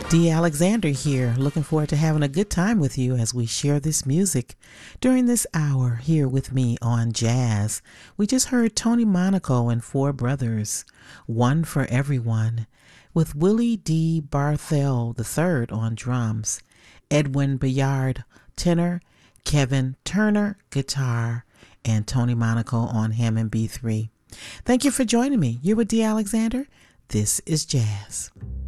Dee Alexander here, looking forward to having a good time with you as we share this music during this hour here with me on Jazz. We just heard Tony Monaco and Four Brothers, One for Everyone, with Willie D. Barthel III on drums, Edwin Bayard tenor, Kevin Turner guitar, and Tony Monaco on Hammond B3. Thank you for joining me. You're with Dee Alexander. This is Jazz.